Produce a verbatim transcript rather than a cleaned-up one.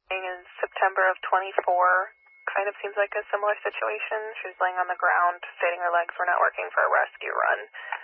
in September of twenty-four. Kind of seems like a similar situation. She was laying on the ground, stating her legs were not working for a rescue run.